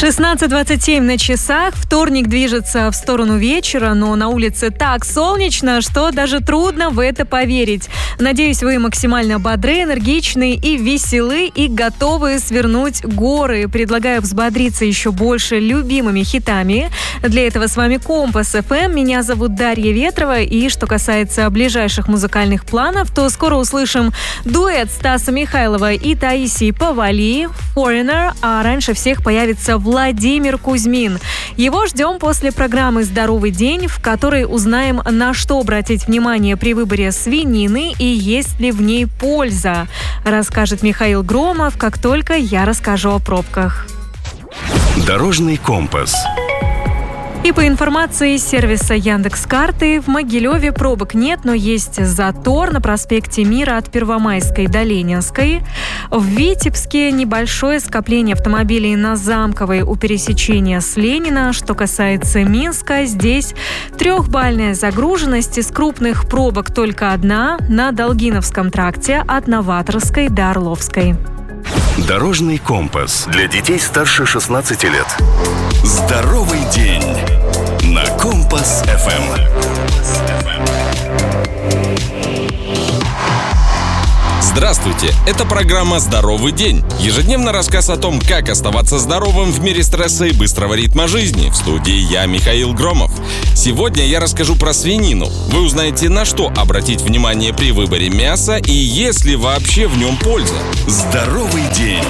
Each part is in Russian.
16:27 на часах. Вторник движется в сторону вечера, но на улице так солнечно, что даже трудно в это поверить. Надеюсь, вы максимально бодры, энергичны и веселы, и готовы свернуть горы. Предлагаю взбодриться еще больше любимыми хитами. Для этого с вами Компас ФМ. Меня зовут Дарья Ветрова. И что касается ближайших музыкальных планов, то скоро услышим дуэт Стаса Михайлова и Таисии Повалий «Foreigner», а раньше всех появится Владимир Кузьмин. Его ждем после программы «Здоровый день», в которой узнаем, на что обратить внимание при выборе свинины и есть ли в ней польза. Расскажет Михаил Громов, как только я расскажу о пробках. Дорожный компас. И по информации сервиса Яндекс.Карты, в Могилеве пробок нет, но есть затор на проспекте Мира от Первомайской до Ленинской. В Витебске небольшое скопление автомобилей на Замковой у пересечения с Ленина. Что касается Минска, здесь 3-бальная загруженность. Из крупных пробок только одна на Долгиновском тракте от Новаторской до Орловской. Дорожный компас для детей старше 16 лет. Здоровый день на Компас ФМ. Здравствуйте! Это программа «Здоровый день». Ежедневно рассказ о том, как оставаться здоровым в мире стресса и быстрого ритма жизни. В студии я, Михаил Громов. Сегодня я расскажу про свинину. Вы узнаете, на что обратить внимание при выборе мяса и есть ли вообще в нем польза. Здоровый день.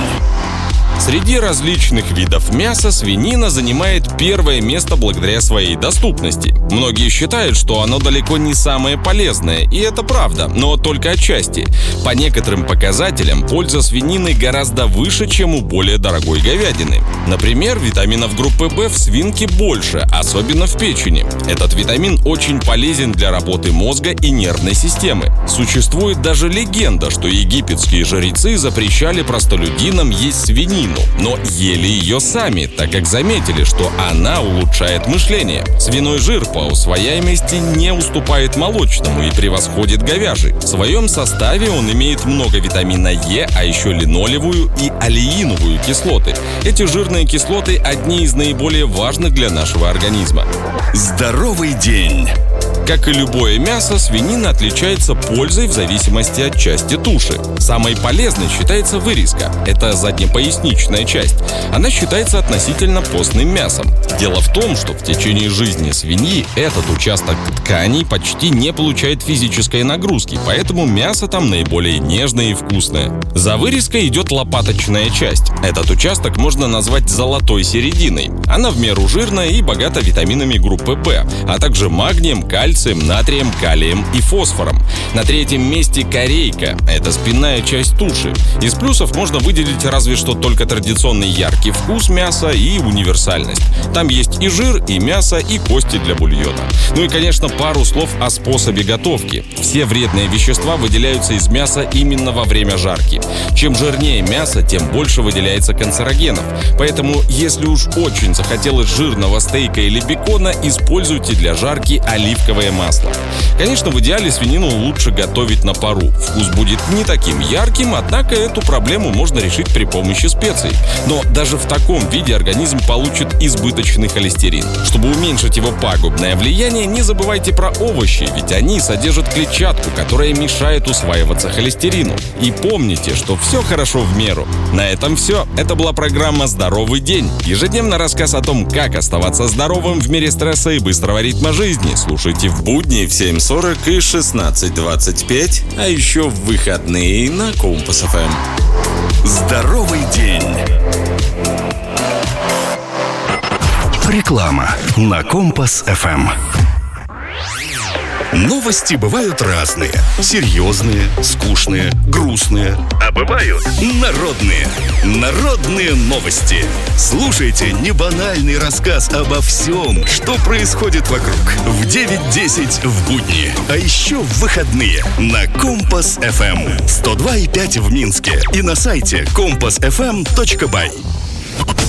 Среди различных видов мяса свинина занимает первое место благодаря своей доступности. Многие считают, что оно далеко не самое полезное, и это правда, но только отчасти. По некоторым показателям польза свинины гораздо выше, чем у более дорогой говядины. Например, витаминов группы В в свинке больше, особенно в печени. Этот витамин очень полезен для работы мозга и нервной системы. Существует даже легенда, что египетские жрецы запрещали простолюдинам есть свинину, но ели ее сами, так как заметили, что она улучшает мышление. Свиной жир по усвояемости не уступает молочному и превосходит говяжий. В своем составе он имеет много витамина Е, а еще линолевую и алииновую кислоты. Эти жирные кислоты одни из наиболее важных для нашего организма. Здоровый день. Как и любое мясо, свинина отличается пользой в зависимости от части туши. Самой полезной считается вырезка. Это заднепоясничная часть. Она считается относительно постным мясом. Дело в том, что в течение жизни свиньи этот участок тканей почти не получает физической нагрузки, поэтому мясо там наиболее нежное и вкусное. За вырезкой идет лопаточная часть. Этот участок можно назвать золотой серединой. Она в меру жирная и богата витаминами группы В, а также магнием, кальцием, натрием, калием и фосфором. На третьем месте корейка – это спинная часть туши. Из плюсов можно выделить разве что только традиционный яркий вкус мяса и универсальность. Там есть и жир, и мясо, и кости для бульона. Ну и, конечно, пару слов о способе готовки. Все вредные вещества выделяются из мяса именно во время жарки. Чем жирнее мясо, тем больше выделяется канцерогенов. Поэтому, если уж очень захотелось жирного стейка или бекона, используйте для жарки оливковое масло. Конечно, в идеале свинину лучше готовить на пару. Вкус будет не таким ярким, однако эту проблему можно решить при помощи специй. Но даже в таком виде организм получит избыточный холестерин. Чтобы уменьшить его пагубное влияние, не забывайте про овощи, ведь они содержат клетчатку, которая мешает усваиваться холестерину. И помните, что все хорошо в меру. На этом все. Это была программа «Здоровый день». Ежедневно рассказ о том, как оставаться здоровым в мире стресса и быстрого ритма жизни. Слушайте в будни в 7:40 и 16:25, а еще в выходные на Компас ФМ. Здоровый день. Реклама на Компас ФМ. Новости бывают разные. Серьезные, скучные, грустные. А бывают народные. Народные новости. Слушайте небанальный рассказ обо всем, что происходит вокруг. В 9:10 в будни. А еще в выходные на Компас ФМ. 102,5 в Минске. И на сайте compassfm.by.